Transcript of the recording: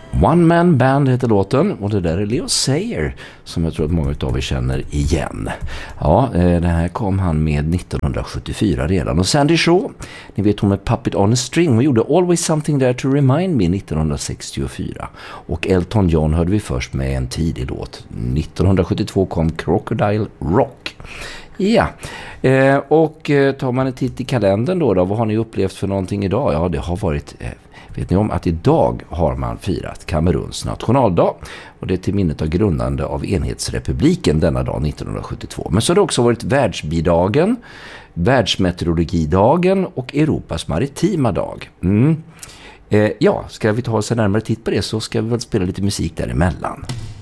One Man Band heter låten och det där är Leo Sayer som jag tror att många av er känner igen. Ja, det här kom han med 1974 redan. Och Sandy Shaw, ni vet hon med Puppet on a String, hon gjorde Always Something There to Remind Me 1964. Och Elton John hörde vi först med en tidig låt. 1972 kom Crocodile Rock. Ja, och tar man en titt i kalendern då, vad har ni upplevt för någonting idag? Ja, det har varit... Vet ni om att idag har man firat Kameruns nationaldag och det är till minnet av grundande av enhetsrepubliken denna dag 1972. Men så har det också varit världsbidagen, världsmeteorologidagen och Europas maritima dag. Ja, ska vi ta oss en närmare titt på det så ska vi väl spela lite musik däremellan.